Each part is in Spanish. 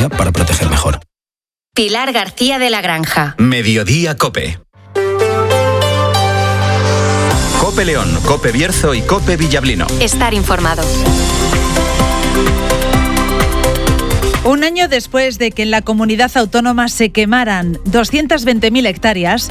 tecnología para proteger mejor. Pilar García de la Granja. Mediodía COPE. COPE León, COPE Bierzo y COPE Villablino. Estar informado. Un año después de que en la comunidad autónoma se quemaran 220.000 hectáreas,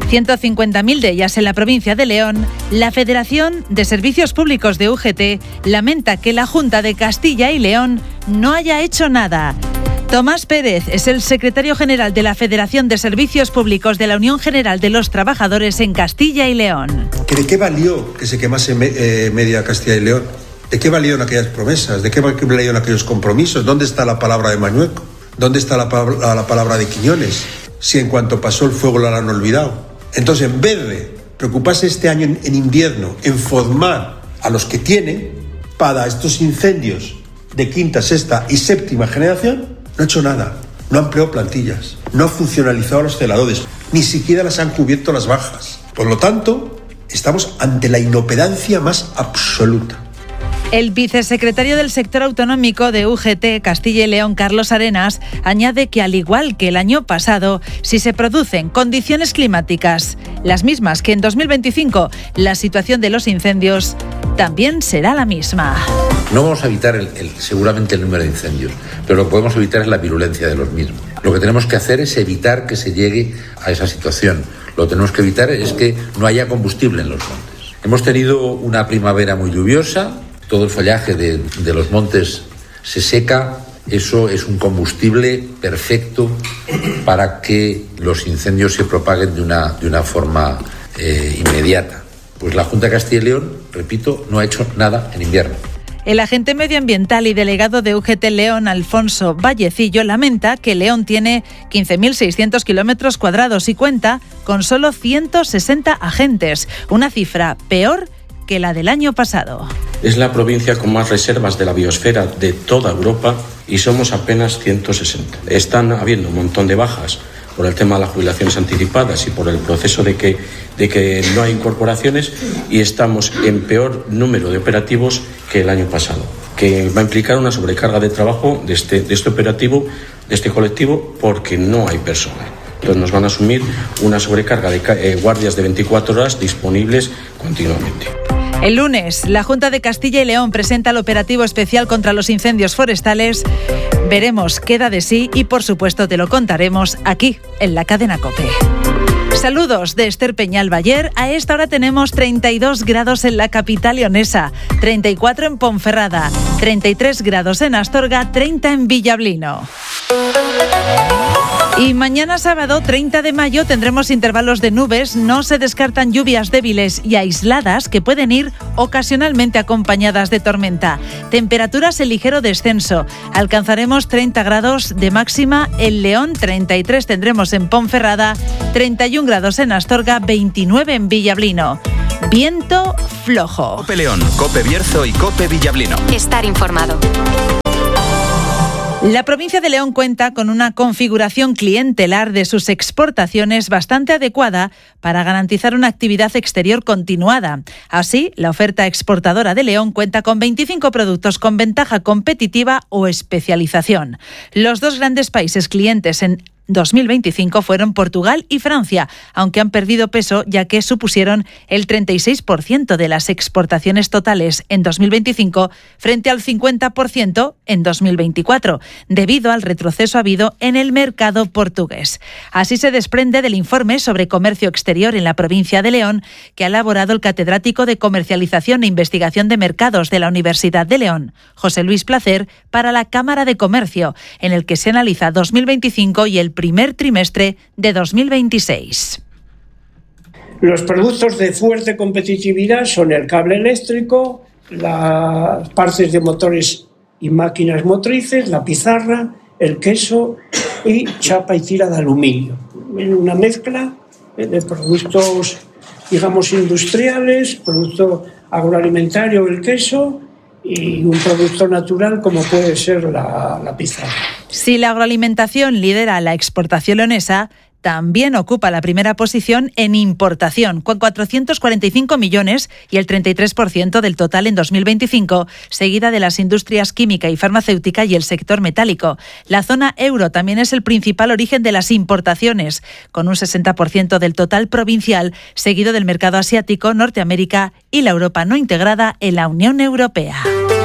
150.000 de ellas en la provincia de León, la Federación de Servicios Públicos de UGT lamenta que la Junta de Castilla y León no haya hecho nada. Tomás Pérez es el secretario general de la Federación de Servicios Públicos de la Unión General de los Trabajadores en Castilla y León. ¿De qué valió que se quemase media Castilla y León? ¿De qué valieron aquellas promesas? ¿De qué valieron aquellos compromisos? ¿Dónde está la palabra de Mañueco? ¿Dónde está la palabra de Quiñones? Si en cuanto pasó el fuego lo han olvidado. Entonces, en vez de preocuparse este año en invierno en formar a los que tienen para estos incendios de quinta, sexta y séptima generación, no ha hecho nada, no ha empleado plantillas, no ha funcionalizado los celadores, ni siquiera las han cubierto las bajas. Por lo tanto, estamos ante la inoperancia más absoluta. El vicesecretario del sector autonómico de UGT Castilla y León, Carlos Arenas, añade que al igual que el año pasado, si se producen condiciones climáticas, las mismas que en 2025, la situación de los incendios también será la misma. No vamos a evitar seguramente el número de incendios, pero lo que podemos evitar es la virulencia de los mismos. Lo que tenemos que hacer es evitar que se llegue a esa situación. Lo que tenemos que evitar es que no haya combustible en los montes. Hemos tenido una primavera muy lluviosa, todo el follaje de los montes se seca, eso es un combustible perfecto para que los incendios se propaguen de una forma inmediata. Pues la Junta de Castilla y León, repito, no ha hecho nada en invierno. El agente medioambiental y delegado de UGT León, Alfonso Vallecillo, lamenta que León tiene 15.600 kilómetros cuadrados y cuenta con solo 160 agentes, una cifra peor que la del año pasado. Es la provincia con más reservas de la biosfera de toda Europa y somos apenas 160. Están habiendo un montón de bajas por el tema de las jubilaciones anticipadas y por el proceso de que no hay incorporaciones, y estamos en peor número de operativos que el año pasado, que va a implicar una sobrecarga de trabajo de este operativo, de este colectivo, porque no hay personal. Entonces nos van a asumir una sobrecarga de guardias de 24 horas disponibles continuamente. El lunes, la Junta de Castilla y León presenta el operativo especial contra los incendios forestales. Veremos qué da de sí y, por supuesto, te lo contaremos aquí, en la cadena COPE. Saludos de Esther Peñalbayer. A esta hora tenemos 32 grados en la capital leonesa, 34 en Ponferrada, 33 grados en Astorga, 30 en Villablino. Y mañana sábado 30 de mayo tendremos intervalos de nubes, no se descartan lluvias débiles y aisladas que pueden ir ocasionalmente acompañadas de tormenta. Temperaturas en ligero descenso, alcanzaremos 30 grados de máxima en León, 33 tendremos en Ponferrada, 31 grados en Astorga, 29 en Villablino. Viento flojo. COPE León, COPE Bierzo y COPE Villablino. Estar informado. La provincia de León cuenta con una configuración clientelar de sus exportaciones bastante adecuada para garantizar una actividad exterior continuada. Así, la oferta exportadora de León cuenta con 25 productos con ventaja competitiva o especialización. Los dos grandes países clientes en 2025 fueron Portugal y Francia, aunque han perdido peso ya que supusieron el 36% de las exportaciones totales en 2025 frente al 50% en 2024, debido al retroceso habido en el mercado portugués. Así se desprende del informe sobre comercio exterior en la provincia de León que ha elaborado el catedrático de Comercialización e Investigación de Mercados de la Universidad de León, José Luis Placer, para la Cámara de Comercio, en el que se analiza 2025 y el primer trimestre de 2026. Los productos de fuerte competitividad son el cable eléctrico, las partes de motores y máquinas motrices, la pizarra, el queso y chapa y tira de aluminio. Una mezcla de productos, digamos, industriales, producto agroalimentario, el queso, y un producto natural como puede ser la pizarra. Si la agroalimentación lidera la exportación leonesa, también ocupa la primera posición en importación, con 445 millones y el 33% del total en 2025, seguida de las industrias química y farmacéutica y el sector metálico. La zona euro también es el principal origen de las importaciones, con un 60% del total provincial, seguido del mercado asiático, Norteamérica y la Europa no integrada en la Unión Europea.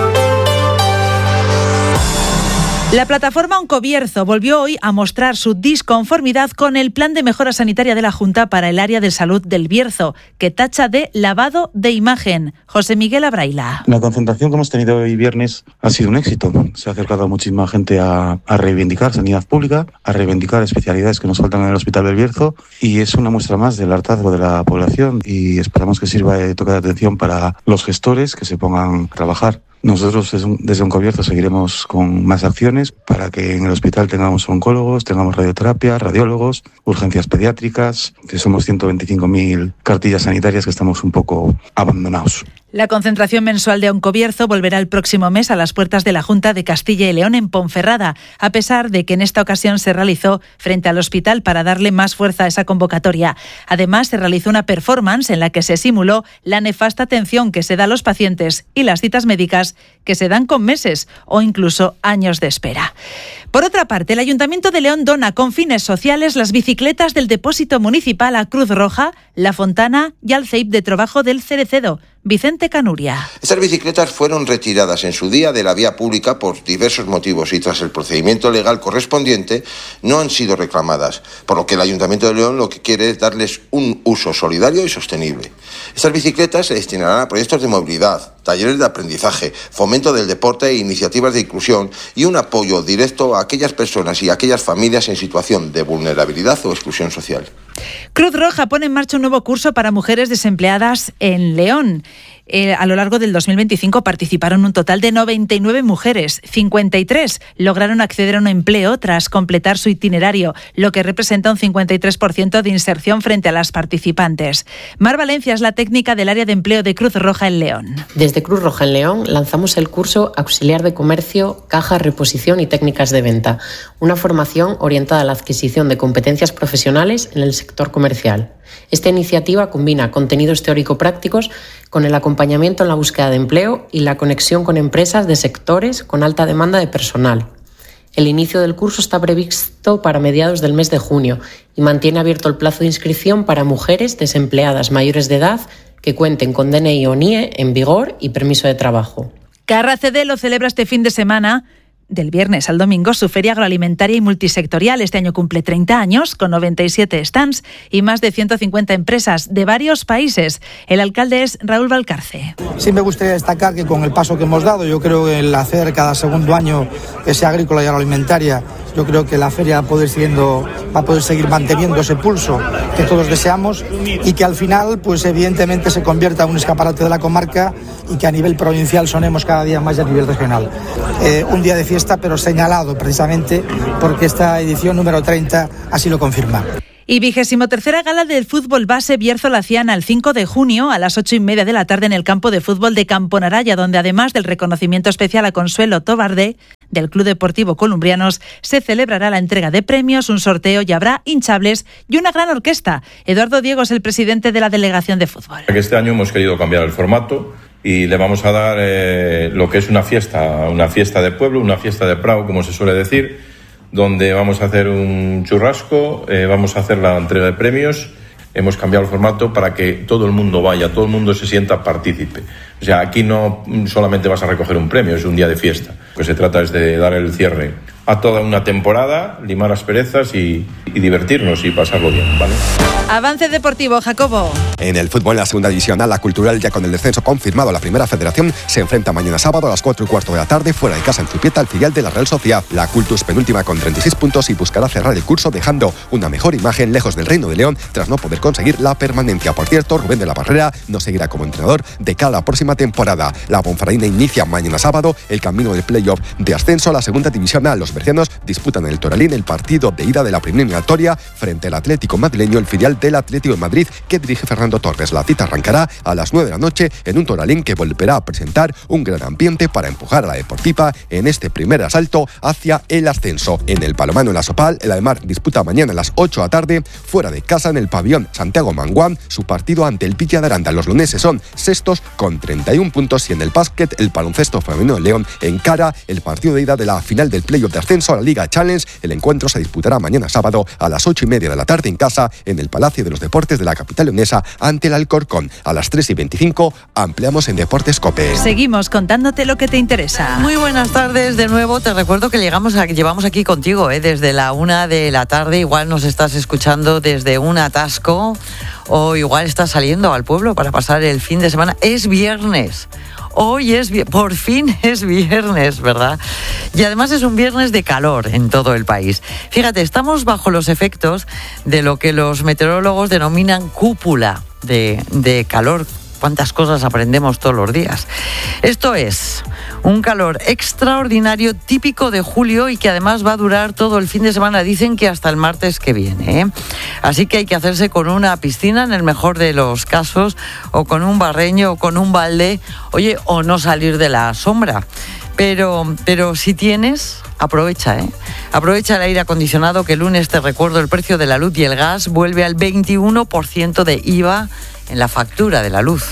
La plataforma Oncobierzo volvió hoy a mostrar su disconformidad con el plan de mejora sanitaria de la Junta para el área de salud del Bierzo, que tacha de lavado de imagen. José Miguel Abraila. La concentración que hemos tenido hoy viernes ha sido un éxito. Se ha acercado muchísima gente a reivindicar sanidad pública, a reivindicar especialidades que nos faltan en el Hospital del Bierzo, y es una muestra más del hartazgo de la población, y esperamos que sirva de toque de atención para los gestores que se pongan a trabajar. Nosotros desde Oncobierzo seguiremos con más acciones para que en el hospital tengamos oncólogos, tengamos radioterapia, radiólogos, urgencias pediátricas, que somos 125.000 cartillas sanitarias que estamos un poco abandonados. La concentración mensual de Oncobierzo volverá el próximo mes a las puertas de la Junta de Castilla y León en Ponferrada, a pesar de que en esta ocasión se realizó frente al hospital para darle más fuerza a esa convocatoria. Además, se realizó una performance en la que se simuló la nefasta atención que se da a los pacientes y las citas médicas que se dan con meses o incluso años de espera. Por otra parte, el Ayuntamiento de León dona con fines sociales las bicicletas del depósito municipal a Cruz Roja, La Fontana y al CEIP de Trabajo del Cerecedo. Vicente Canuria. Estas bicicletas fueron retiradas en su día de la vía pública por diversos motivos y tras el procedimiento legal correspondiente no han sido reclamadas, por lo que el Ayuntamiento de León lo que quiere es darles un uso solidario y sostenible. Estas bicicletas se destinarán a proyectos de movilidad, talleres de aprendizaje, fomento del deporte e iniciativas de inclusión y un apoyo directo a aquellas personas y a aquellas familias en situación de vulnerabilidad o exclusión social. Cruz Roja pone en marcha un nuevo curso para mujeres desempleadas en León. A lo largo del 2025 participaron un total de 99 mujeres. 53 lograron acceder a un empleo tras completar su itinerario, lo que representa un 53% de inserción frente a las participantes. Mar Valencia es la técnica del área de empleo de Cruz Roja en León. Desde Cruz Roja en León lanzamos el curso Auxiliar de Comercio, Caja, Reposición y Técnicas de Venta, una formación orientada a la adquisición de competencias profesionales en el sector comercial. Esta iniciativa combina contenidos teórico-prácticos con el acompañamiento en la búsqueda de empleo y la conexión con empresas de sectores con alta demanda de personal. El inicio del curso está previsto para mediados del mes de junio y mantiene abierto el plazo de inscripción para mujeres desempleadas mayores de edad que cuenten con DNI o NIE en vigor y permiso de trabajo. Carracedelo celebra este fin de semana, del viernes al domingo, su feria agroalimentaria y multisectorial. Este año cumple 30 años, con 97 stands y más de 150 empresas de varios países. El alcalde es Raúl Valcarce. Sí me gustaría destacar que con el paso que hemos dado, yo creo que el hacer cada segundo año que sea agrícola y agroalimentaria, yo creo que la feria va a poder seguir manteniendo ese pulso que todos deseamos y que al final, pues evidentemente se convierta en un escaparate de la comarca y que a nivel provincial sonemos cada día más y a nivel regional. Un día de fiesta, pero señalado precisamente porque esta edición número 30 así lo confirma. Y 23ª Gala del Fútbol Base Bierzo-Laciana el 5 de junio a las 8:30 de la tarde en el campo de fútbol de Camponaraya, donde además del reconocimiento especial a Consuelo Tobardé del Club Deportivo Columbrianos, se celebrará la entrega de premios, un sorteo y habrá hinchables y una gran orquesta. Eduardo Diego es el presidente de la Delegación de Fútbol. Este año hemos querido cambiar el formato y le vamos a dar lo que es una fiesta de pueblo, una fiesta de Prado, como se suele decir, donde vamos a hacer un churrasco, vamos a hacer la entrega de premios. Hemos cambiado el formato para que todo el mundo vaya, todo el mundo se sienta partícipe. O sea, aquí no solamente vas a recoger un premio, es un día de fiesta. Lo que se trata es de dar el cierre a toda una temporada, limar asperezas y divertirnos y pasarlo bien, ¿vale? Avance deportivo, Jacobo. En el fútbol, en la segunda división A, la Cultural, ya con el descenso confirmado a la primera federación, se enfrenta mañana sábado a las 4:15 de la tarde, fuera de casa en Zubieta, al filial de la Real Sociedad. La Cultus penúltima con 36 puntos y buscará cerrar el curso dejando una mejor imagen lejos del Reino de León tras no poder conseguir la permanencia. Por cierto, Rubén de la Barrera no seguirá como entrenador de cara a la próxima temporada. La Ponferradina inicia mañana sábado el camino del play playoff de ascenso a la segunda división A. Los bercianos disputan en el Toralín el partido de ida de la primera eliminatoria frente al Atlético madrileño, el filial del Atlético de Madrid que dirige Fernando Torres. La cita arrancará a las 9 de la noche en un Toralín que volverá a presentar un gran ambiente para empujar a la Deportiva en este primer asalto hacia el ascenso. En el balonmano en la Sopal, el Ademar disputa mañana a las 8 de la tarde fuera de casa en el pabellón Santiago Manguán su partido ante el Villa de Aranda. Los leoneses son sextos con 31 puntos y en el básquet el baloncesto femenino de León encara el partido de ida de la final del playoff de ascenso a la Liga Challenge. El encuentro se disputará mañana sábado a las 8:30 de la tarde en casa en el Palacio de los Deportes de la capital leonesa ante el Alcorcón. A las 3:25 ampliamos en Deportes COPE. Seguimos contándote lo que te interesa. Muy buenas tardes de nuevo. Te recuerdo que llevamos aquí contigo desde la 1 de la tarde. Igual nos estás escuchando desde un atasco o igual estás saliendo al pueblo para pasar el fin de semana. Es viernes. Hoy por fin es viernes, ¿verdad? Y además es un viernes de calor en todo el país. Fíjate, estamos bajo los efectos de lo que los meteorólogos denominan cúpula de calor. Cuántas cosas aprendemos todos los días. Esto es un calor extraordinario típico de julio y que además va a durar todo el fin de semana. Dicen que hasta el martes que viene, Así que hay que hacerse con una piscina en el mejor de los casos, o con un barreño, o con un balde, o no salir de la sombra. Pero si tienes, aprovecha, Aprovecha el aire acondicionado, que el lunes, te recuerdo, el precio de la luz y el gas vuelve al 21% de IVA en la factura de la luz.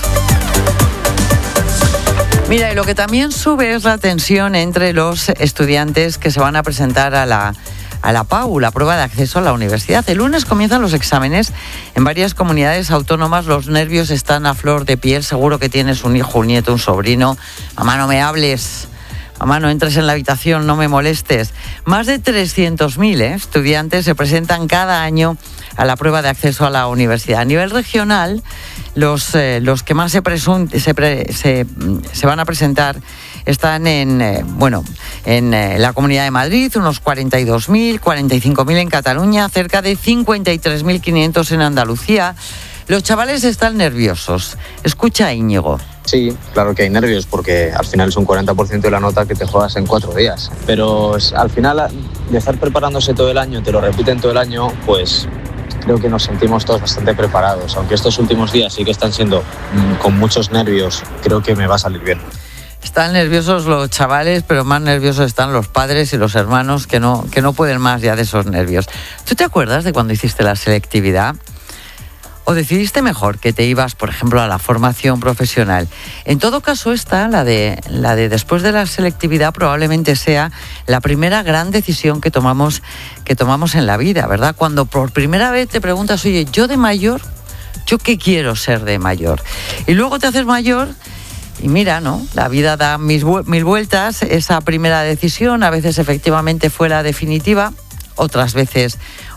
Mira, y lo que también sube es la tensión entre los estudiantes que se van a presentar a la PAU, la prueba de acceso a la universidad. El lunes comienzan los exámenes en varias comunidades autónomas. Los nervios están a flor de piel. Seguro que tienes un hijo, un nieto, un sobrino. Mamá, no me hables. Mamá, no entres en la habitación, no me molestes. Más de 300.000 estudiantes se presentan cada año a la prueba de acceso a la universidad. A nivel regional, los que más se van a presentar están en la Comunidad de Madrid, unos 42.000, 45.000 en Cataluña, cerca de 53.500 en Andalucía. Los chavales están nerviosos. Escucha a Íñigo. Sí, claro que hay nervios porque al final es un 40% de la nota que te juegas en 4 días. Pero al final, de estar preparándose todo el año, te lo repiten todo el año, pues creo que nos sentimos todos bastante preparados. Aunque estos últimos días sí que están siendo con muchos nervios, creo que me va a salir bien. Están nerviosos los chavales, pero más nerviosos están los padres y los hermanos que no pueden más ya de esos nervios. ¿Tú te acuerdas de cuando hiciste la selectividad? ¿O decidiste mejor que te ibas, por ejemplo, a la formación profesional? En todo caso, la de después de la selectividad probablemente sea la primera gran decisión que tomamos en la vida, ¿verdad? Cuando por primera vez te preguntas, oye, yo de mayor, ¿yo qué quiero ser de mayor? Y luego te haces mayor y mira, ¿no? La vida da mil vueltas. Esa primera decisión a veces efectivamente fue la definitiva, otras veces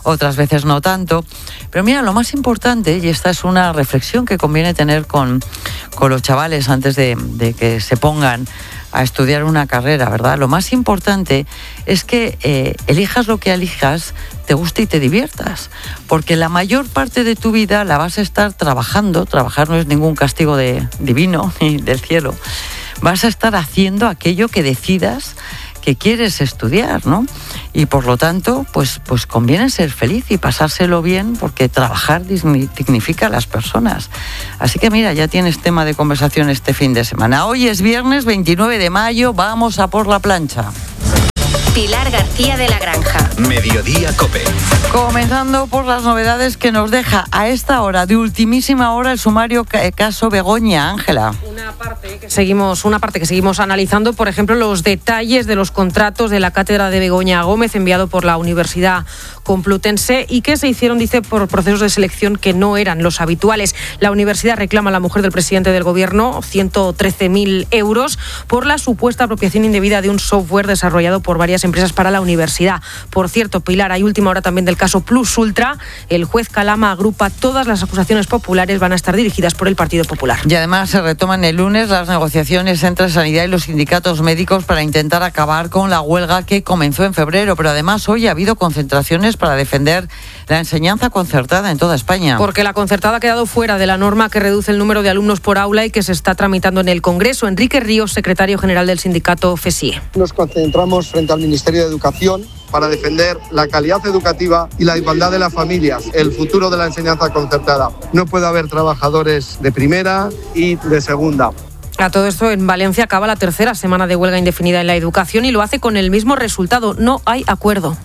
no tanto. Pero mira, lo más importante, y esta es una reflexión que conviene tener con los chavales antes de que se pongan a estudiar una carrera, ¿verdad? Lo más importante es que elijas lo que elijas, te guste y te diviertas, porque la mayor parte de tu vida la vas a estar trabajando. Trabajar no es ningún castigo divino ni del cielo. Vas a estar haciendo aquello que decidas que quieres estudiar, ¿no? Y por lo tanto, pues conviene ser feliz y pasárselo bien, porque trabajar dignifica a las personas. Así que mira, ya tienes tema de conversación este fin de semana. Hoy es viernes 29 de mayo, vamos a por la plancha. Pilar García de la Granja. Mediodía COPE. Comenzando por las novedades que nos deja a esta hora, de ultimísima hora, el sumario caso Begoña. Ángela. Una parte que seguimos analizando, por ejemplo, los detalles de los contratos de la cátedra de Begoña Gómez enviado por la Universidad Complutense y que se hicieron, dice, por procesos de selección que no eran los habituales. La universidad reclama a la mujer del presidente del gobierno 113.000 euros por la supuesta apropiación indebida de un software desarrollado por varias empresas para la universidad. Por cierto, Pilar, hay última hora también del caso Plus Ultra. El juez Calama agrupa todas las acusaciones populares, van a estar dirigidas por el Partido Popular. Y además se retoman el lunes las negociaciones entre Sanidad y los sindicatos médicos para intentar acabar con la huelga que comenzó en febrero. Pero además hoy ha habido concentraciones movilizaciones para defender la enseñanza concertada en toda España. Porque la concertada ha quedado fuera de la norma que reduce el número de alumnos por aula y que se está tramitando en el Congreso. Enrique Ríos, secretario general del sindicato FESIE. Nos concentramos frente al Ministerio de Educación para defender la calidad educativa y la igualdad de las familias, el futuro de la enseñanza concertada. No puede haber trabajadores de primera y de segunda. A todo esto, en Valencia acaba la tercera semana de huelga indefinida en la educación y lo hace con el mismo resultado. No hay acuerdo.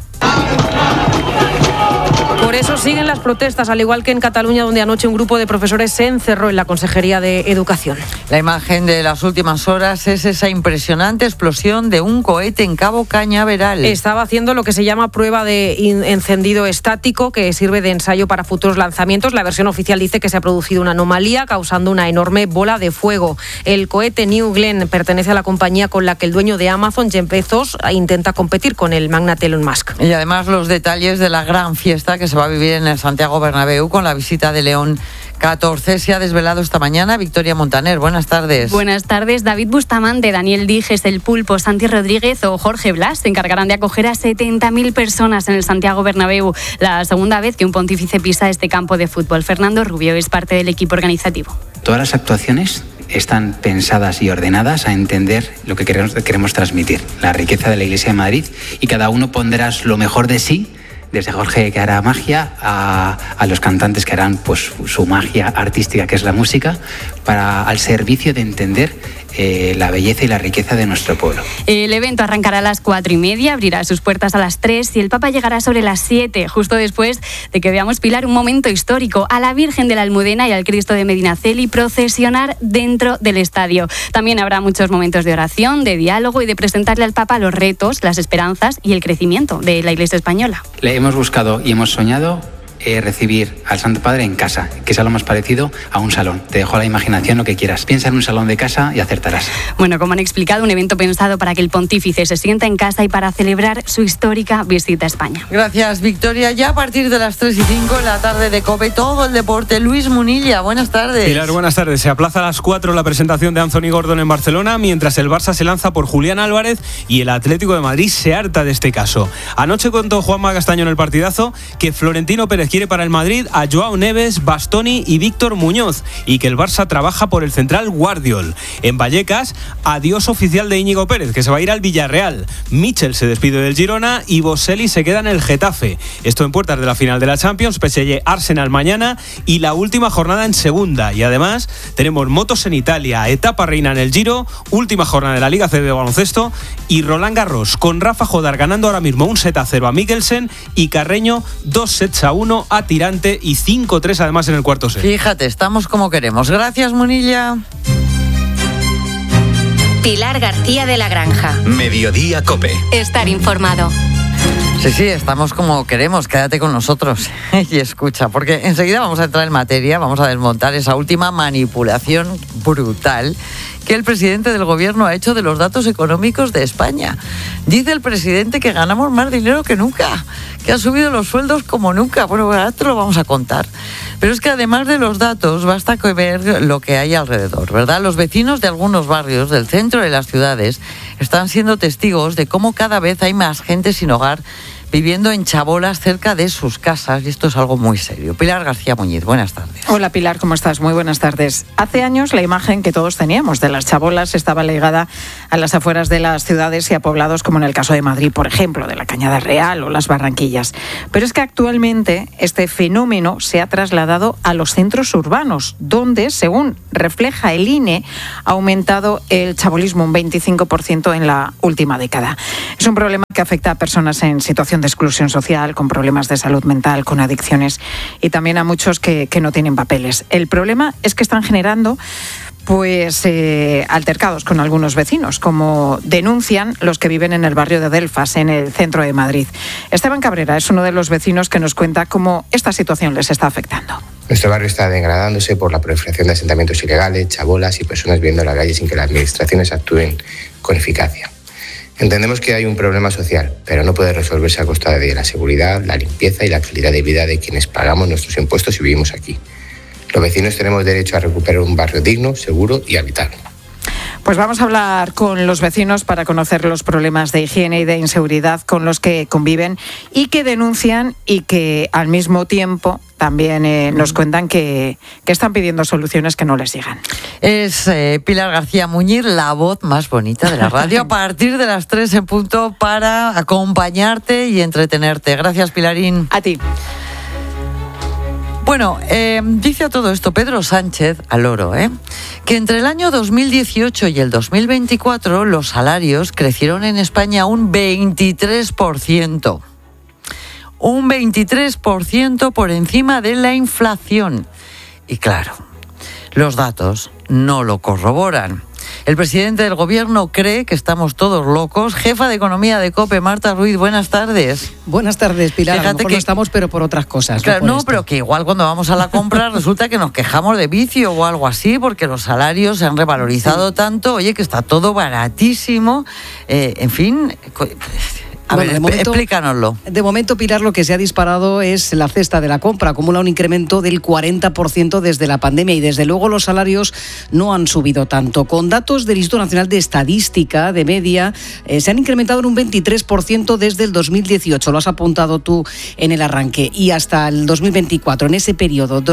Por eso siguen las protestas, al igual que en Cataluña, donde anoche un grupo de profesores se encerró en la Consejería de Educación. La imagen de las últimas horas es esa impresionante explosión de un cohete en Cabo Cañaveral. Estaba haciendo lo que se llama prueba de encendido estático, que sirve de ensayo para futuros lanzamientos. La versión oficial dice que se ha producido una anomalía, causando una enorme bola de fuego. El cohete New Glenn pertenece a la compañía con la que el dueño de Amazon, Jeff Bezos, intenta competir con el magnate Elon Musk. Y además los detalles de la gran fiesta que se va a vivir en el Santiago Bernabéu con la visita de León XIV se ha desvelado esta mañana. Victoria Montaner, buenas tardes. Buenas tardes. David Bustamante, Daniel Dijes, El Pulpo, Santi Rodríguez o Jorge Blas se encargarán de acoger a 70.000 personas en el Santiago Bernabéu. La segunda vez que un pontífice pisa este campo de fútbol. Fernando Rubio es parte del equipo organizativo. Todas las actuaciones están pensadas y ordenadas a entender lo que queremos transmitir, la riqueza de la Iglesia de Madrid, y cada uno pondrá lo mejor de sí, desde Jorge, que hará magia, a los cantantes que harán pues su magia artística, que es la música, al servicio de entender la belleza y la riqueza de nuestro pueblo. El evento arrancará a las 4:30, abrirá sus puertas a las 3 y el Papa llegará sobre las 7, justo después de que veamos, Pilar, un momento histórico: a la Virgen de la Almudena y al Cristo de Medinaceli procesionar dentro del estadio. También habrá muchos momentos de oración, de diálogo y de presentarle al Papa los retos, las esperanzas y el crecimiento de la Iglesia española. Le hemos buscado y hemos soñado recibir al Santo Padre en casa, que sea lo más parecido a un salón. Te dejo a la imaginación lo que quieras. Piensa en un salón de casa y acertarás. Bueno, como han explicado, un evento pensado para que el pontífice se sienta en casa y para celebrar su histórica visita a España. Gracias, Victoria. Ya a partir de las 3:05 en la tarde de COPE, todo el deporte. Luis Munilla, buenas tardes. Pilar, buenas tardes. Se aplaza a las 4 la presentación de Anthony Gordon en Barcelona, mientras el Barça se lanza por Julián Álvarez y el Atlético de Madrid se harta de este caso. Anoche contó Juanma Castaño en el partidazo que Florentino Pérez quiere para el Madrid a Joao Neves, Bastoni y Víctor Muñoz, y que el Barça trabaja por el central Guardiol. En Vallecas, adiós oficial de Íñigo Pérez, que se va a ir al Villarreal. Michel se despide del Girona y Boselli se queda en el Getafe. Esto en puertas de la final de la Champions, PSG Arsenal mañana y la última jornada en segunda. Y además tenemos motos en Italia, etapa reina en el Giro, última jornada de la Liga CB de baloncesto y Roland Garros, con Rafa Jodar ganando ahora mismo 1-0 a Mikkelsen y Carreño 2-1 a Tirante y 5-3 además en el cuarto set. Fíjate, estamos como queremos. Gracias, Munilla. Pilar García de la Granja. Mediodía COPE. Estar informado. Sí, estamos como queremos. Quédate con nosotros y escucha, porque enseguida vamos a entrar en materia, vamos a desmontar esa última manipulación brutal que el presidente del gobierno ha hecho de los datos económicos de España. Dice el presidente que ganamos más dinero que nunca, que han subido los sueldos como nunca. Bueno, ahora te lo vamos a contar. Pero es que además de los datos, basta con ver lo que hay alrededor, ¿verdad? Los vecinos de algunos barrios del centro de las ciudades están siendo testigos de cómo cada vez hay más gente sin hogar viviendo en chabolas cerca de sus casas, y esto es algo muy serio. Pilar García Muñiz, buenas tardes. Hola Pilar, ¿cómo estás? Muy buenas tardes. Hace años la imagen que todos teníamos de las chabolas estaba ligada a las afueras de las ciudades y a poblados como en el caso de Madrid, por ejemplo, de la Cañada Real o las Barranquillas. Pero es que actualmente este fenómeno se ha trasladado a los centros urbanos, donde, según refleja el INE, ha aumentado el chabolismo un 25% en la última década. Es un problema que afecta a personas en situación de exclusión social, con problemas de salud mental, con adicciones y también a muchos que no tienen papeles. El problema es que están generando altercados con algunos vecinos, como denuncian los que viven en el barrio de Delfas, en el centro de Madrid. Esteban Cabrera es uno de los vecinos que nos cuenta cómo esta situación les está afectando. Nuestro barrio está degradándose por la proliferación de asentamientos ilegales, chabolas y personas viviendo en la calle sin que las administraciones actúen con eficacia. Entendemos que hay un problema social, pero no puede resolverse a costa de la seguridad, la limpieza y la calidad de vida de quienes pagamos nuestros impuestos y vivimos aquí. Los vecinos tenemos derecho a recuperar un barrio digno, seguro y habitable. Pues vamos a hablar con los vecinos para conocer los problemas de higiene y de inseguridad con los que conviven y que denuncian y que al mismo tiempo también nos cuentan que están pidiendo soluciones que no les llegan. Es Pilar García Muñiz, la voz más bonita de la radio, a partir de las 3 en punto para acompañarte y entretenerte. Gracias, Pilarín. A ti. Bueno, dice a todo esto Pedro Sánchez, al loro, que entre el año 2018 y el 2024 los salarios crecieron en España un 23%. Un 23% por encima de la inflación. Y claro, los datos no lo corroboran. El presidente del gobierno cree que estamos todos locos. Jefa de Economía de COPE, Marta Ruiz, buenas tardes. Buenas tardes, Pilar. Fíjate, a lo mejor que no estamos, pero por otras cosas. Claro, no, pero que igual cuando vamos a la compra resulta que nos quejamos de vicio o algo así, porque los salarios se han revalorizado tanto. Oye, que está todo baratísimo. En fin... A ver, explícanoslo. De momento, Pilar, lo que se ha disparado es la cesta de la compra. Acumula un incremento del 40% desde la pandemia y, desde luego, los salarios no han subido tanto. Con datos del Instituto Nacional de Estadística, de media, se han incrementado en un 23% desde el 2018. Lo has apuntado tú en el arranque. Y hasta el 2024, en ese periodo,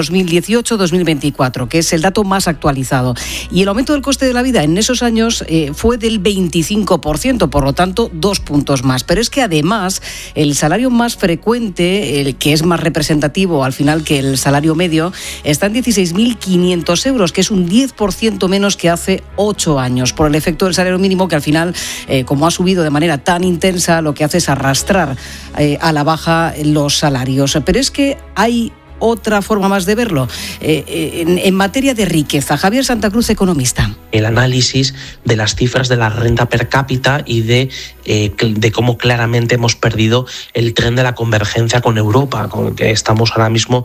2018-2024, que es el dato más actualizado. Y el aumento del coste de la vida en esos años fue del 25%, por lo tanto, 2 puntos más. Pero es que además el salario más frecuente, el que es más representativo al final que el salario medio, está en 16.500 euros, que es un 10% menos que hace 8 años, por el efecto del salario mínimo que al final, como ha subido de manera tan intensa, lo que hace es arrastrar a la baja los salarios. Pero es que hay otra forma más de verlo. En materia de riqueza, Javier Santa Cruz, economista. El análisis de las cifras de la renta per cápita y de cómo claramente hemos perdido el tren de la convergencia con Europa, con que estamos ahora mismo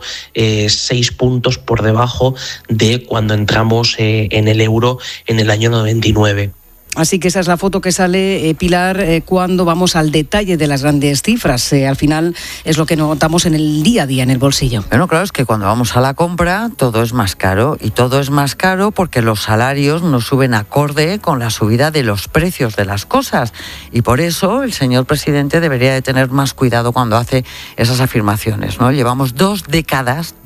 6 puntos por debajo de cuando entramos en el euro en el año 99. Así que esa es la foto que sale, Pilar, cuando vamos al detalle de las grandes cifras. Al final es lo que notamos en el día a día, en el bolsillo. Bueno, claro, es que cuando vamos a la compra todo es más caro, y todo es más caro porque los salarios no suben acorde con la subida de los precios de las cosas. Y por eso el señor presidente debería de tener más cuidado cuando hace esas afirmaciones, ¿no? Llevamos 2 décadas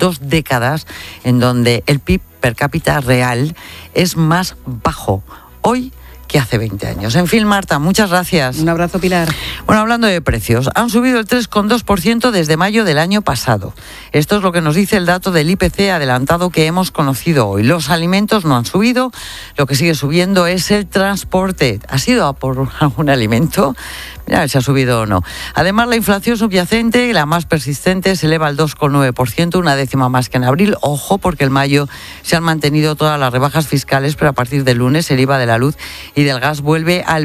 en donde el PIB per cápita real es más bajo hoy que hace 20 años. En fin, Marta, muchas gracias. Un abrazo, Pilar. Bueno, hablando de precios, han subido el 3,2% desde mayo del año pasado. Esto es lo que nos dice el dato del IPC adelantado que hemos conocido hoy. Los alimentos no han subido, lo que sigue subiendo es el transporte. ¿Has ido a por algún alimento? Mira a ver si ha subido o no. Además, la inflación subyacente, la más persistente, se eleva al 2,9%, una décima más que en abril. Ojo, porque en mayo se han mantenido todas las rebajas fiscales, pero a partir del lunes el IVA de la luz y del gas vuelve al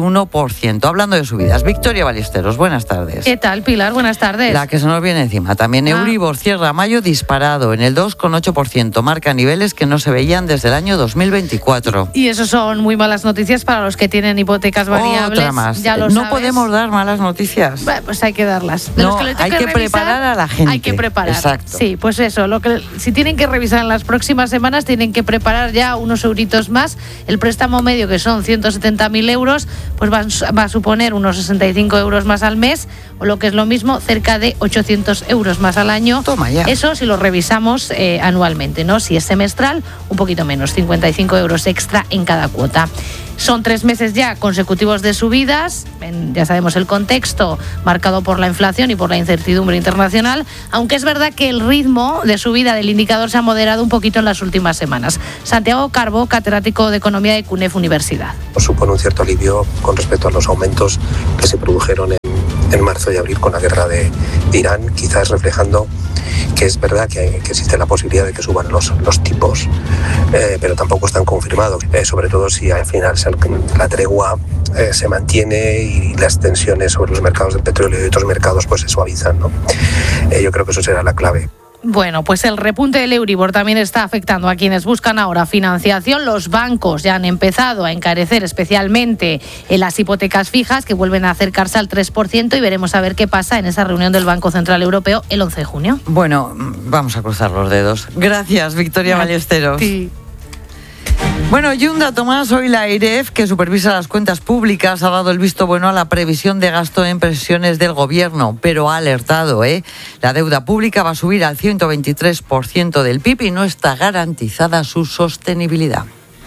21%. Hablando de subidas, Victoria Ballesteros, buenas tardes. ¿Qué tal, Pilar? Buenas tardes. La que se nos viene encima. También Euribor cierra mayo disparado en el 2,8%. Marca niveles que no se veían desde el año 2024. Y eso son muy malas noticias para los que tienen hipotecas variables. Otra más. Ya lo no sabes. podemos dar malas noticias. Bueno, pues hay que darlas. No, hay que preparar a la gente. Hay que preparar. Exacto. Sí, pues eso. Si tienen que revisar en las próximas semanas, tienen que preparar ya unos euritos más. El préstamo medio, que son 170.000 euros, pues va a suponer unos 65 euros más al mes, o lo que es lo mismo, cerca de 800 euros más al año. Toma ya. Eso si lo revisamos anualmente, ¿no? Si es semestral, un poquito menos, 55 euros extra en cada cuota. Son 3 meses ya consecutivos de subidas, ya sabemos el contexto marcado por la inflación y por la incertidumbre internacional, aunque es verdad que el ritmo de subida del indicador se ha moderado un poquito en las últimas semanas. Santiago Carbo, catedrático de Economía de CUNEF Universidad. Supone un cierto alivio con respecto a los aumentos que se produjeron en marzo y abril con la guerra de Irán, quizás reflejando que es verdad que existe la posibilidad de que suban los tipos, pero tampoco están confirmados, sobre todo si al final la tregua se mantiene y las tensiones sobre los mercados del petróleo y otros mercados pues se suavizan, ¿no? Yo creo que eso será la clave. Bueno, pues el repunte del Euribor también está afectando a quienes buscan ahora financiación. Los bancos ya han empezado a encarecer especialmente en las hipotecas fijas, que vuelven a acercarse al 3%, y veremos a ver qué pasa en esa reunión del Banco Central Europeo el 11 de junio. Bueno, vamos a cruzar los dedos. Gracias, Victoria Ballesteros. Sí. Bueno, y un dato más, hoy la AIREF, que supervisa las cuentas públicas, ha dado el visto bueno a la previsión de gasto en pensiones del gobierno, pero ha alertado, la deuda pública va a subir al 123% del PIB y no está garantizada su sostenibilidad.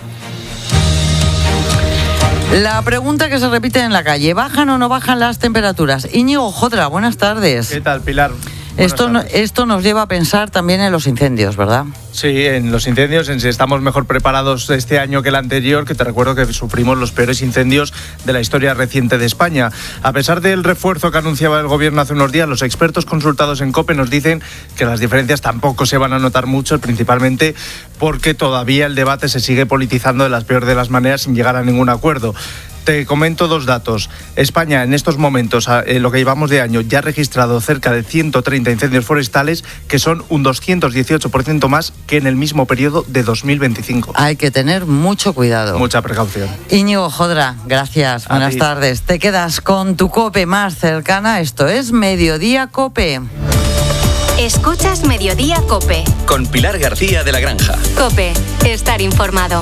La pregunta que se repite en la calle, ¿bajan o no bajan las temperaturas? Íñigo Jodra, buenas tardes. ¿Qué tal, Pilar? Esto nos lleva a pensar también en los incendios, ¿verdad? Sí, en los incendios, en si estamos mejor preparados este año que el anterior, que te recuerdo que sufrimos los peores incendios de la historia reciente de España. A pesar del refuerzo que anunciaba el gobierno hace unos días, los expertos consultados en COPE nos dicen que las diferencias tampoco se van a notar mucho, principalmente porque todavía el debate se sigue politizando de las peores de las maneras sin llegar a ningún acuerdo. Te comento dos datos. España en estos momentos, lo que llevamos de año, ya ha registrado cerca de 130 incendios forestales, que son un 218% más que en el mismo periodo de 2025. Hay que tener mucho cuidado. Mucha precaución. Íñigo Jodra, gracias. Buenas tardes. Te quedas con tu COPE más cercana. Esto es Mediodía COPE. Escuchas Mediodía COPE. Con Pilar García de la Granja. COPE. Estar informado.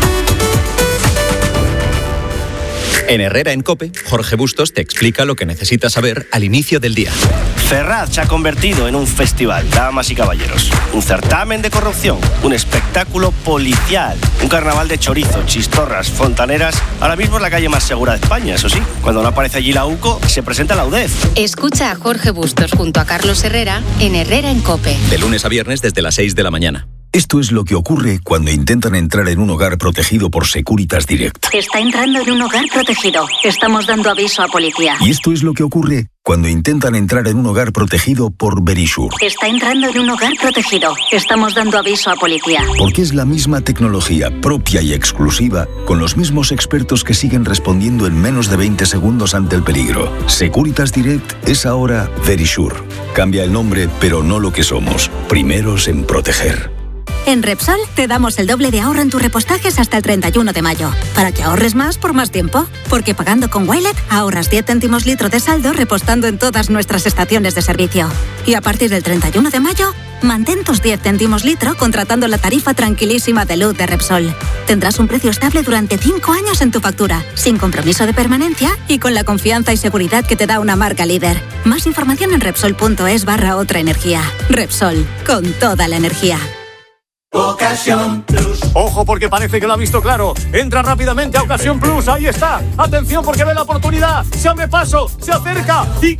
En Herrera en COPE, Jorge Bustos te explica lo que necesitas saber al inicio del día. Ferraz se ha convertido en un festival, damas y caballeros. Un certamen de corrupción, un espectáculo policial, un carnaval de chorizo, chistorras, fontaneras. Ahora mismo es la calle más segura de España, eso sí. Cuando no aparece allí la UCO, se presenta la UDEF. Escucha a Jorge Bustos junto a Carlos Herrera en Herrera en COPE. De lunes a viernes desde las 6 de la mañana. Esto es lo que ocurre cuando intentan entrar en un hogar protegido por Securitas Direct. Está entrando en un hogar protegido. Estamos dando aviso a policía. Y esto es lo que ocurre cuando intentan entrar en un hogar protegido por Verisure. Está entrando en un hogar protegido. Estamos dando aviso a policía. Porque es la misma tecnología propia y exclusiva, con los mismos expertos que siguen respondiendo en menos de 20 segundos ante el peligro. Securitas Direct es ahora Verisure. Cambia el nombre, pero no lo que somos. Primeros en proteger. En Repsol te damos el doble de ahorro en tus repostajes hasta el 31 de mayo, para que ahorres más por más tiempo. Porque pagando con Wilet ahorras 10 céntimos litro de saldo repostando en todas nuestras estaciones de servicio. Y a partir del 31 de mayo, mantén tus 10 céntimos litro contratando la tarifa tranquilísima de luz de Repsol. Tendrás un precio estable durante 5 años en tu factura, sin compromiso de permanencia y con la confianza y seguridad que te da una marca líder. Más información en Repsol.es/otra energía. Repsol, con toda la energía. Ocasión Plus. Ojo, porque parece que lo ha visto claro. Entra rápidamente a Ocasión Plus. Ahí está. Atención, porque ve la oportunidad. Se abre paso, se acerca y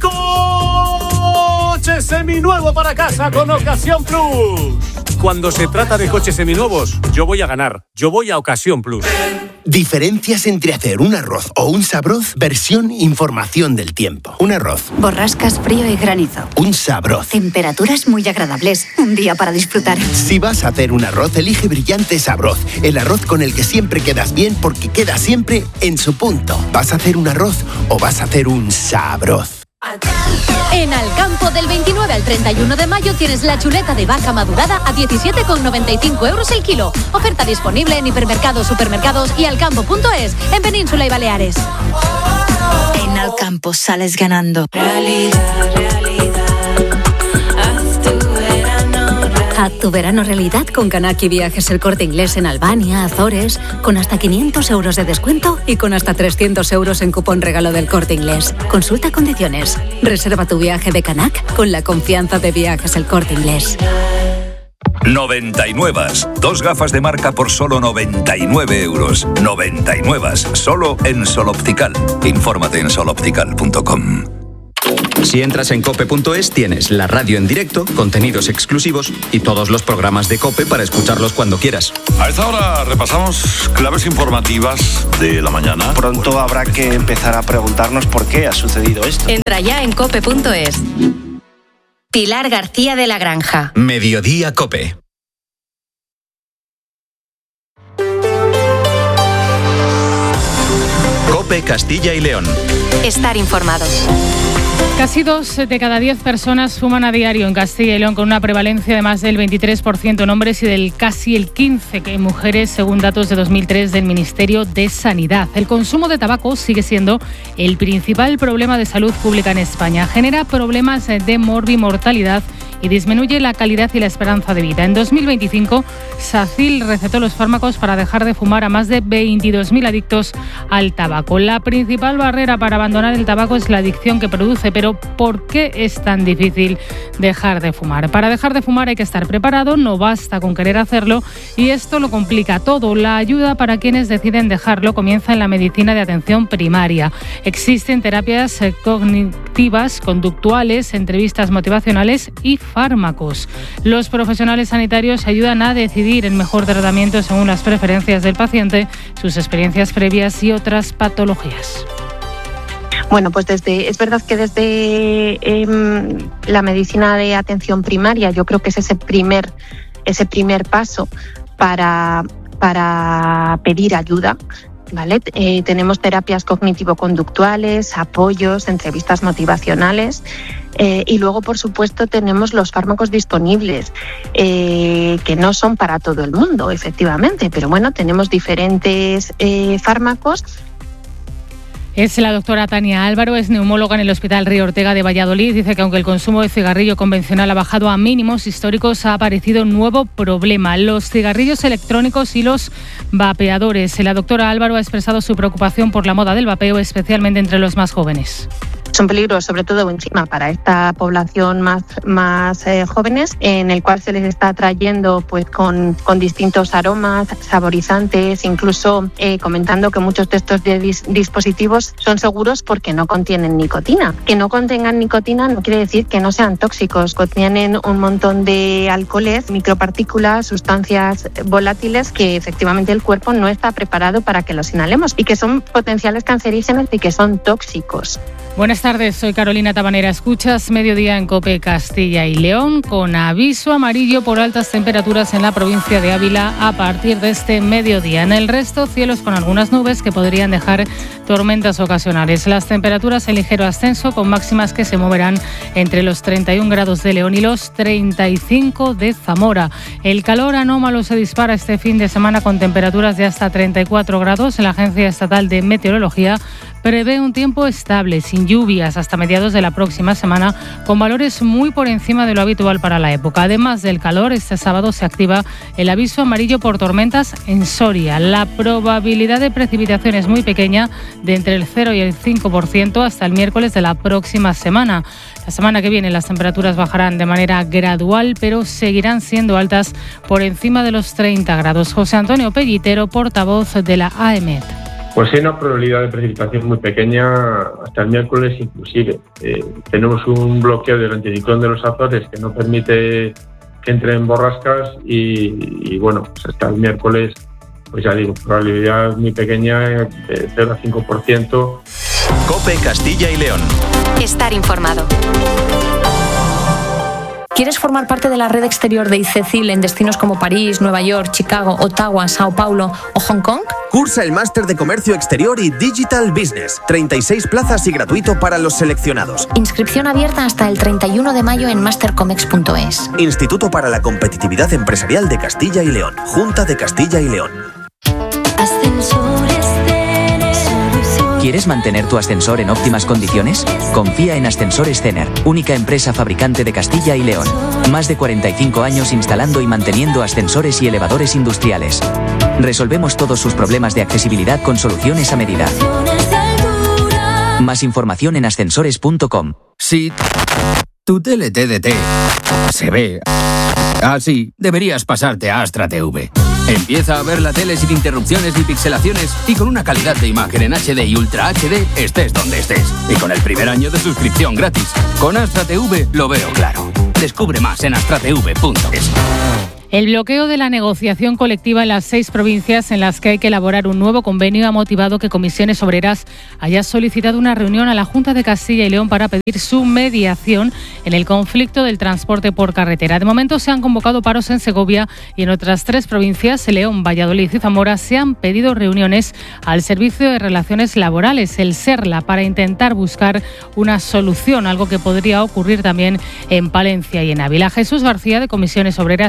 coche seminuevo para casa con Ocasión Plus. Cuando se trata de coches seminuevos, yo voy a ganar. Yo voy a Ocasión Plus. Diferencias entre hacer un arroz o un sabroz, versión información del tiempo. Un arroz. Borrascas, frío y granizo. Un sabroz. Temperaturas muy agradables. Un día para disfrutar. Si vas a hacer un arroz, elige Brillante Sabroz. El arroz con el que siempre quedas bien porque queda siempre en su punto. ¿Vas a hacer un arroz o vas a hacer un sabroz? En Alcampo, del 29 al 31 de mayo tienes la chuleta de vaca madurada a 17,95 € el kilo. Oferta disponible en hipermercados, supermercados y alcampo.es, en Península y Baleares. En Alcampo sales ganando. Haz tu verano realidad con Kanaki Viajes El Corte Inglés en Albania, Azores, con hasta 500 € de descuento y con hasta 300 € en cupón regalo del Corte Inglés. Consulta condiciones. Reserva tu viaje de Canac con la confianza de Viajes El Corte Inglés. 99. 2 gafas de marca por solo 99 €. 99. Solo en Sol Optical. Infórmate en soloptical.com. Si entras en cope.es tienes la radio en directo, contenidos exclusivos y todos los programas de COPE para escucharlos cuando quieras. A esta hora repasamos claves informativas de la mañana. Pronto habrá que empezar a preguntarnos por qué ha sucedido esto. Entra ya en cope.es. Pilar García de la Granja. Mediodía COPE. COPE Castilla y León. Estar informado. Casi 2 de cada 10 personas fuman a diario en Castilla y León, con una prevalencia de más del 23% en hombres y del casi el 15% en mujeres, según datos de 2003 del Ministerio de Sanidad. El consumo de tabaco sigue siendo el principal problema de salud pública en España. Genera problemas de morbimortalidad y disminuye la calidad y la esperanza de vida. En 2025, SACIL recetó los fármacos para dejar de fumar a más de 22.000 adictos al tabaco. La principal barrera para abandonar el tabaco es la adicción que produce, pero ¿por qué es tan difícil dejar de fumar? Para dejar de fumar hay que estar preparado, no basta con querer hacerlo y esto lo complica todo. La ayuda para quienes deciden dejarlo comienza en la medicina de atención primaria. Existen terapias cognitivas, conductuales, entrevistas motivacionales y fármacos. Los profesionales sanitarios ayudan a decidir el mejor tratamiento según las preferencias del paciente, sus experiencias previas y otras patologías. Bueno, pues es verdad que desde la medicina de atención primaria yo creo que es ese primer paso para pedir ayuda, ¿vale? Tenemos terapias cognitivo-conductuales, apoyos, entrevistas motivacionales y luego, por supuesto, tenemos los fármacos disponibles, que no son para todo el mundo, efectivamente, pero bueno, tenemos diferentes fármacos. Es la doctora Tania Álvaro, es neumóloga en el Hospital Río Ortega de Valladolid. Dice que aunque el consumo de cigarrillo convencional ha bajado a mínimos históricos, ha aparecido un nuevo problema: los cigarrillos electrónicos y los vapeadores. La doctora Álvaro ha expresado su preocupación por la moda del vapeo, especialmente entre los más jóvenes. Es un peligro, sobre todo encima para esta población más jóvenes, en el cual se les está trayendo pues con distintos aromas, saborizantes, incluso comentando que muchos de estos dispositivos son seguros porque no contienen nicotina. Que no contengan nicotina no quiere decir que no sean tóxicos. Contienen un montón de alcoholes, micropartículas, sustancias volátiles que efectivamente el cuerpo no está preparado para que los inhalemos y que son potenciales cancerígenos y que son tóxicos. Buenas tardes, soy Carolina Tabanera. Escuchas Mediodía en COPE Castilla y León, con aviso amarillo por altas temperaturas en la provincia de Ávila a partir de este mediodía. En el resto, cielos con algunas nubes que podrían dejar tormentas ocasionales. Las temperaturas en ligero ascenso, con máximas que se moverán entre los 31 grados de León y los 35 de Zamora. El calor anómalo se dispara este fin de semana con temperaturas de hasta 34 grados. La Agencia Estatal de Meteorología prevé un tiempo estable, sin lluvias, hasta mediados de la próxima semana, con valores muy por encima de lo habitual para la época. Además del calor, este sábado se activa el aviso amarillo por tormentas en Soria. La probabilidad de precipitación es muy pequeña, de entre el 0 y el 5% hasta el miércoles de la próxima semana. La semana que viene las temperaturas bajarán de manera gradual, pero seguirán siendo altas por encima de los 30 grados. José Antonio Pellitero, portavoz de la AEMET. Pues hay una probabilidad de precipitación muy pequeña hasta el miércoles inclusive. Tenemos un bloqueo del anticiclón de los Azores que no permite que entren borrascas y bueno, pues hasta el miércoles, pues ya digo, probabilidad muy pequeña, de 0 a 5%. COPE Castilla y León. Estar informado. ¿Quieres formar parte de la red exterior de ICECIL en destinos como París, Nueva York, Chicago, Ottawa, Sao Paulo o Hong Kong? Cursa el máster de Comercio Exterior y Digital Business. 36 plazas y gratuito para los seleccionados. Inscripción abierta hasta el 31 de mayo en mastercomex.es. Instituto para la Competitividad Empresarial de Castilla y León. Junta de Castilla y León. ¿Quieres mantener tu ascensor en óptimas condiciones? Confía en Ascensores Cener, única empresa fabricante de Castilla y León. Más de 45 años instalando y manteniendo ascensores y elevadores industriales. Resolvemos todos sus problemas de accesibilidad con soluciones a medida. Más información en ascensores.com. Si tu tele TDT se ve así, deberías pasarte a Astra TV. Empieza a ver la tele sin interrupciones ni pixelaciones y con una calidad de imagen en HD y Ultra HD, estés donde estés. Y con el primer año de suscripción gratis. Con Astra TV lo veo claro. Descubre más en astratv.es. El bloqueo de la negociación colectiva en las 6 provincias en las que hay que elaborar un nuevo convenio ha motivado que Comisiones Obreras haya solicitado una reunión a la Junta de Castilla y León para pedir su mediación en el conflicto del transporte por carretera. De momento se han convocado paros en Segovia y en otras 3 provincias, León, Valladolid y Zamora, se han pedido reuniones al Servicio de Relaciones Laborales, el SERLA, para intentar buscar una solución, algo que podría ocurrir también en Palencia y en Ávila. Jesús García, de Comisiones Obreras, ha explicado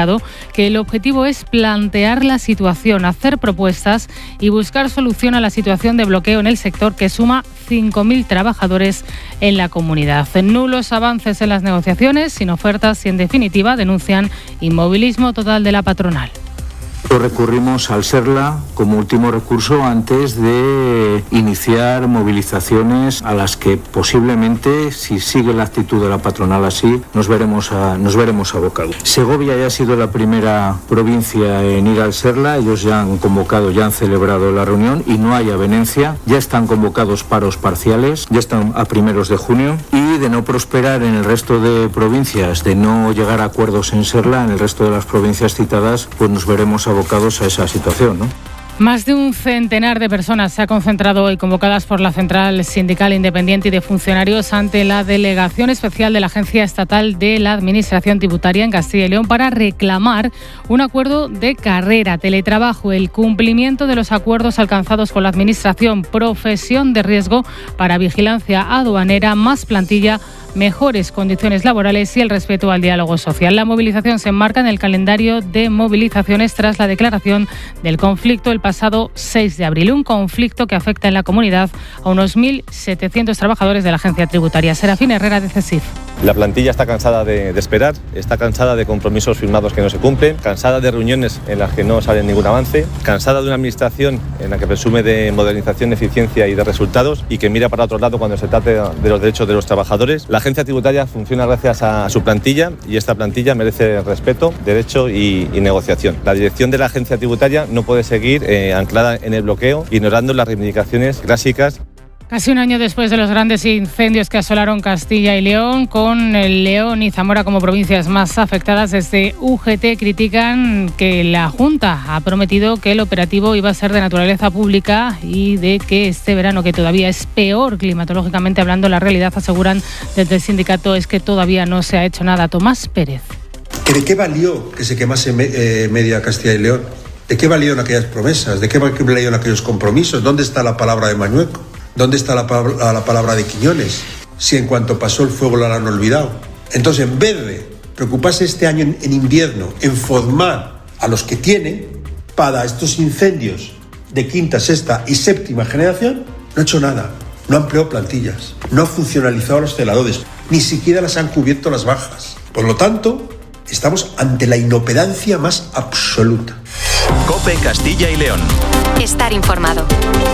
explicado que el objetivo es plantear la situación, hacer propuestas y buscar solución a la situación de bloqueo en el sector que suma 5.000 trabajadores en la comunidad. Nulos avances en las negociaciones, sin ofertas y, en definitiva, denuncian inmovilismo total de la patronal. Recurrimos al SERLA como último recurso antes de iniciar movilizaciones a las que posiblemente, si sigue la actitud de la patronal así, nos veremos abocados. Segovia ya ha sido la primera provincia en ir al SERLA. Ellos ya han convocado, ya han celebrado la reunión y no hay avenencia. Ya están convocados paros parciales, ya están a primeros de junio, y de no prosperar en el resto de provincias, de no llegar a acuerdos en SERLA, en el resto de las provincias citadas, pues nos veremos abocados a esa situación, ¿no? Más de un centenar de personas se ha concentrado hoy, convocadas por la Central Sindical Independiente y de Funcionarios, ante la Delegación Especial de la Agencia Estatal de la Administración Tributaria en Castilla y León para reclamar un acuerdo de carrera, teletrabajo, el cumplimiento de los acuerdos alcanzados con la Administración, profesión de riesgo para vigilancia aduanera, más plantilla, mejores condiciones laborales y el respeto al diálogo social. La movilización se enmarca en el calendario de movilizaciones tras la declaración del conflicto el pasado 6 de abril. Un conflicto que afecta en la comunidad a unos 1.700 trabajadores de la agencia tributaria. Serafín Herrera, de CESIF. La plantilla está cansada de esperar, está cansada de compromisos firmados que no se cumplen, cansada de reuniones en las que no sale ningún avance, cansada de una administración en la que presume de modernización, eficiencia y de resultados y que mira para otro lado cuando se trate de los derechos de los trabajadores. La agencia tributaria funciona gracias a su plantilla y esta plantilla merece respeto, derecho y negociación. La dirección de la agencia tributaria no puede seguir anclada en el bloqueo, ignorando las reivindicaciones clásicas. Casi un año después de los grandes incendios que asolaron Castilla y León, con León y Zamora como provincias más afectadas, desde UGT critican que la Junta ha prometido que el operativo iba a ser de naturaleza pública y de que este verano, que todavía es peor climatológicamente hablando, la realidad, aseguran desde el sindicato, es que todavía no se ha hecho nada. Tomás Pérez. ¿De qué valió que se quemase media Castilla y León? ¿De qué valieron aquellas promesas? ¿De qué valieron aquellos compromisos? ¿Dónde está la palabra de Mañueco? ¿Dónde está la palabra de Quiñones? Si en cuanto pasó el fuego la han olvidado. Entonces, en vez de preocuparse este año en invierno en formar a los que tienen para estos incendios de quinta, sexta y séptima generación, no ha hecho nada. No ha empleado plantillas, no ha funcionalizado los celadores, ni siquiera las han cubierto las bajas. Por lo tanto, estamos ante la inoperancia más absoluta. COPE Castilla y León. Estar informado.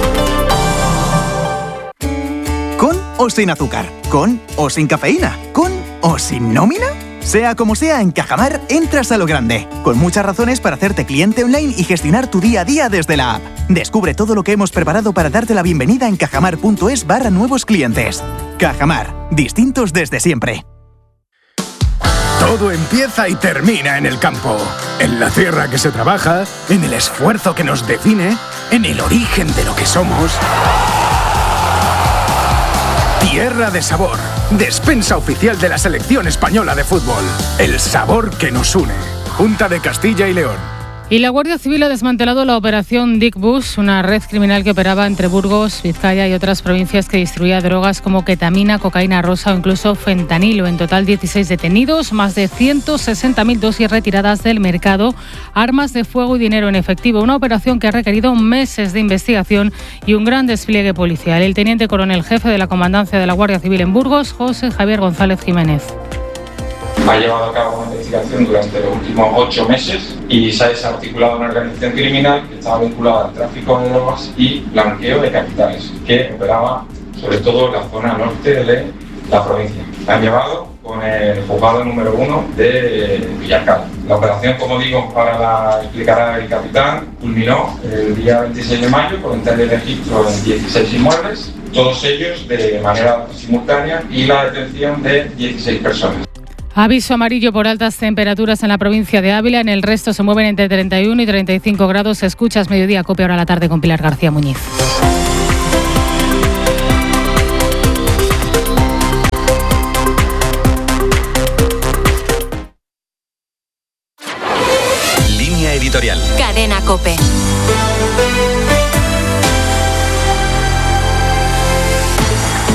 ¿Con o sin azúcar? ¿Con o sin cafeína? ¿Con o sin nómina? Sea como sea, en Cajamar entras a lo grande, con muchas razones para hacerte cliente online y gestionar tu día a día desde la app. Descubre todo lo que hemos preparado para darte la bienvenida en cajamar.es/nuevos clientes. Cajamar, distintos desde siempre. Todo empieza y termina en el campo, en la tierra que se trabaja, en el esfuerzo que nos define, en el origen de lo que somos. Tierra de Sabor, despensa oficial de la selección española de fútbol. El sabor que nos une. Junta de Castilla y León. Y la Guardia Civil ha desmantelado la operación Dick Bush, una red criminal que operaba entre Burgos, Vizcaya y otras provincias, que distribuía drogas como ketamina, cocaína rosa o incluso fentanilo. En total, 16 detenidos, más de 160.000 dosis retiradas del mercado, armas de fuego y dinero en efectivo. Una operación que ha requerido meses de investigación y un gran despliegue policial. El teniente coronel jefe de la Comandancia de la Guardia Civil en Burgos, José Javier González Jiménez. Ha llevado a cabo una investigación durante los últimos 8 meses y se ha desarticulado una organización criminal que estaba vinculada al tráfico de drogas y blanqueo de capitales, que operaba sobre todo en la zona norte de la provincia. La han llevado con el juzgado número 1 de Villarcal. La operación, como digo, para la explicará el capitán, culminó el día 26 de mayo con entrar el registro en 16 inmuebles, todos ellos de manera simultánea, y la detención de 16 personas. Aviso amarillo por altas temperaturas en la provincia de Ávila. En el resto se mueven entre 31 y 35 grados. Escuchas Mediodía Cope, ahora a la tarde con Pilar García Muñiz. Línea editorial. Cadena Cope.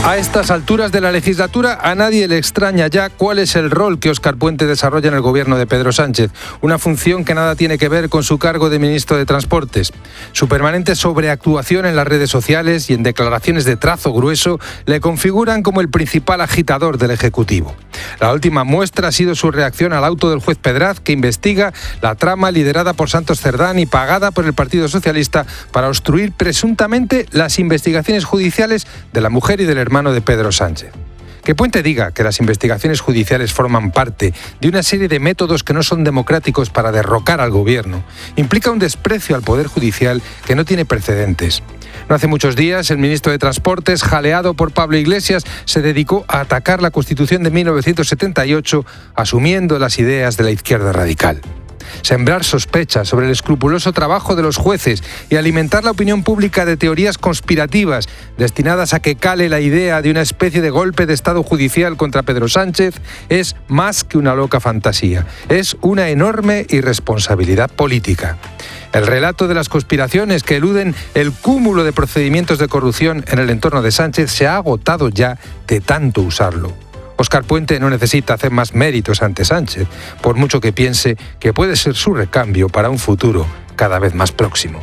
A estas alturas de la legislatura, a nadie le extraña ya cuál es el rol que Óscar Puente desarrolla en el gobierno de Pedro Sánchez, una función que nada tiene que ver con su cargo de ministro de Transportes. Su permanente sobreactuación en las redes sociales y en declaraciones de trazo grueso le configuran como el principal agitador del Ejecutivo. La última muestra ha sido su reacción al auto del juez Pedraz, que investiga la trama liderada por Santos Cerdán y pagada por el Partido Socialista para obstruir presuntamente las investigaciones judiciales de la mujer y del hermano de Pedro Sánchez. Que Puente diga que las investigaciones judiciales forman parte de una serie de métodos que no son democráticos para derrocar al gobierno implica un desprecio al Poder Judicial que no tiene precedentes. No hace muchos días, el ministro de Transportes, jaleado por Pablo Iglesias, se dedicó a atacar la Constitución de 1978, asumiendo las ideas de la izquierda radical. Sembrar sospechas sobre el escrupuloso trabajo de los jueces y alimentar la opinión pública de teorías conspirativas destinadas a que cale la idea de una especie de golpe de Estado judicial contra Pedro Sánchez es más que una loca fantasía. Es una enorme irresponsabilidad política. El relato de las conspiraciones que eluden el cúmulo de procedimientos de corrupción en el entorno de Sánchez se ha agotado ya de tanto usarlo. Óscar Puente no necesita hacer más méritos ante Sánchez, por mucho que piense que puede ser su recambio para un futuro cada vez más próximo.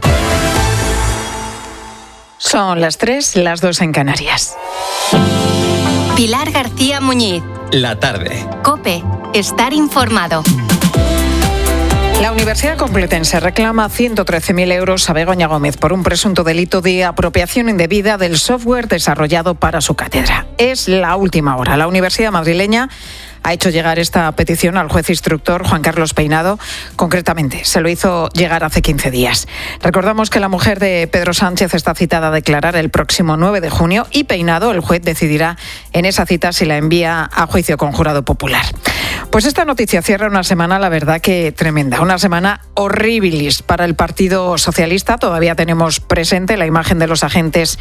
Son las 3, las 2 en Canarias. Pilar García Muñiz. La tarde. COPE. Estar informado. La Universidad Complutense reclama 113.000 euros a Begoña Gómez por un presunto delito de apropiación indebida del software desarrollado para su cátedra. Es la última hora. La Universidad madrileña ha hecho llegar esta petición al juez instructor Juan Carlos Peinado. Concretamente, se lo hizo llegar hace 15 días. Recordamos que la mujer de Pedro Sánchez está citada a declarar el próximo 9 de junio y Peinado, el juez, decidirá en esa cita si la envía a juicio con jurado popular. Pues esta noticia cierra una semana, la verdad que tremenda, una semana horribilis para el Partido Socialista. Todavía tenemos presente la imagen de los agentes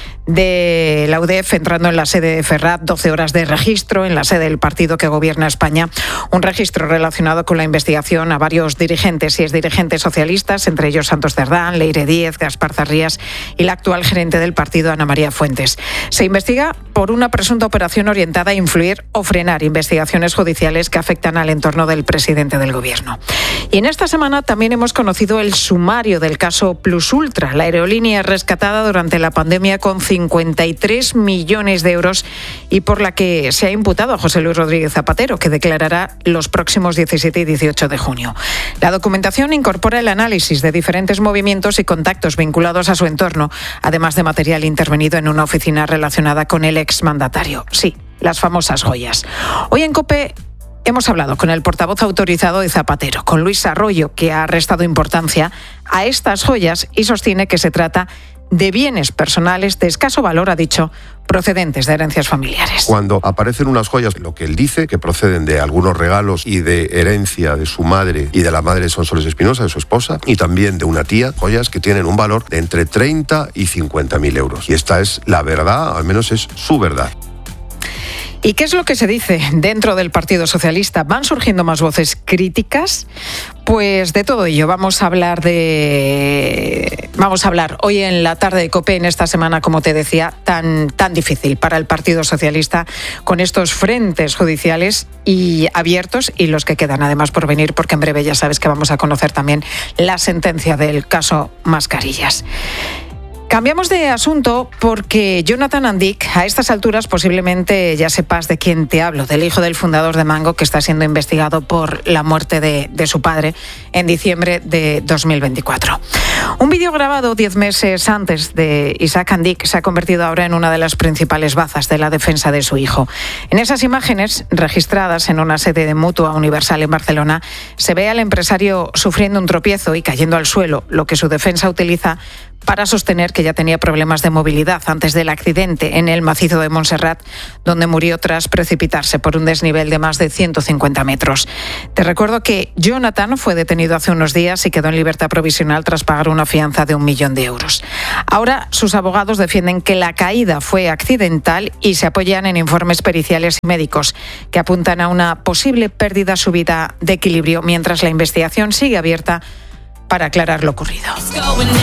de la UDEF entrando en la sede de Ferrat, 12 horas de registro en la sede del partido que gobierna España, un registro relacionado con la investigación a varios dirigentes y exdirigentes socialistas, entre ellos Santos Cerdán, Leire Díez, Gaspar Zarrías y la actual gerente del partido, Ana María Fuentes. Se investiga por una presunta operación orientada a influir o frenar investigaciones judiciales que afectan al entorno del presidente del gobierno. Y en esta semana también hemos conocido el sumario del caso Plus Ultra, la aerolínea rescatada durante la pandemia con 53 millones de euros y por la que se ha imputado a José Luis Rodríguez Zapatero, que declarará los próximos 17 y 18 de junio. La documentación incorpora el análisis de diferentes movimientos y contactos vinculados a su entorno, además de material intervenido en una oficina relacionada con el exmandatario. Sí, las famosas joyas. Hoy en COPE hemos hablado con el portavoz autorizado de Zapatero, con Luis Arroyo, que ha restado importancia a estas joyas y sostiene que se trata de bienes personales de escaso valor, ha dicho, procedentes de herencias familiares. Cuando aparecen unas joyas, lo que él dice, que proceden de algunos regalos y de herencia de su madre y de la madre de Sonsoles Espinosa, de su esposa, y también de una tía, joyas que tienen un valor de entre 30 y 50.000 euros. Y esta es la verdad, al menos es su verdad. ¿Y qué es lo que se dice dentro del Partido Socialista? ¿Van surgiendo más voces críticas? Pues de todo ello vamos a hablar hoy en la tarde de COPE, en esta semana, como te decía, tan difícil para el Partido Socialista, con estos frentes judiciales y abiertos y los que quedan además por venir, porque en breve ya sabes que vamos a conocer también la sentencia del caso Mascarillas. Cambiamos de asunto porque Jonathan Andic, a estas alturas posiblemente ya sepas de quién te hablo, del hijo del fundador de Mango, que está siendo investigado por la muerte de su padre en diciembre de 2024. Un vídeo grabado 10 meses antes de Isaac Andic se ha convertido ahora en una de las principales bazas de la defensa de su hijo. En esas imágenes, registradas en una sede de Mutua Universal en Barcelona, se ve al empresario sufriendo un tropiezo y cayendo al suelo, lo que su defensa utiliza para sostener que ya tenía problemas de movilidad antes del accidente en el macizo de Montserrat, donde murió tras precipitarse por un desnivel de más de 150 metros. Te recuerdo que Jonathan fue detenido hace unos días y quedó en libertad provisional tras pagar una fianza de 1 millón de euros. Ahora sus abogados defienden que la caída fue accidental y se apoyan en informes periciales y médicos que apuntan a una posible pérdida súbita de equilibrio, mientras la investigación sigue abierta para aclarar lo ocurrido.